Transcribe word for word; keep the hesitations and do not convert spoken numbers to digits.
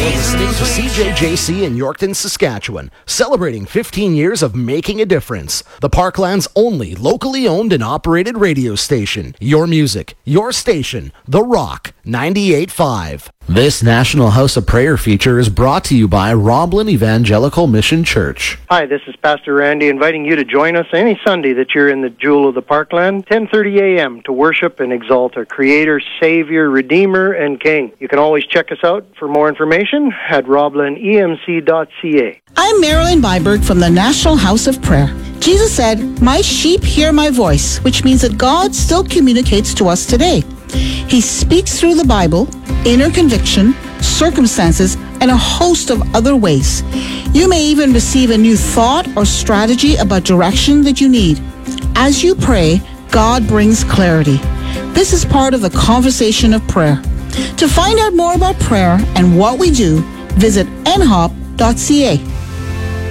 Listening to C J J C in Yorkton, Saskatchewan, celebrating fifteen years of making a difference. The Parkland's only locally owned and operated radio station. Your music, your station, The Rock, ninety-eight point five. This National House of Prayer feature is brought to you by Roblin Evangelical Mission Church. Hi, this is Pastor Randy inviting you to join us any Sunday that you're in the Jewel of the Parkland, ten thirty a.m. to worship and exalt our Creator, Savior, Redeemer, and King. You can always check us out for more information at roblin e m c dot c a. I'm Marilyn Byberg from the National House of Prayer. Jesus said, "My sheep hear my voice," which means that God still communicates to us today. He speaks through the Bible, inner conviction, circumstances, and a host of other ways. You may even receive a new thought or strategy about direction that you need. As you pray, God brings clarity. This is part of the conversation of prayer. To find out more about prayer and what we do, visit n hop dot c a.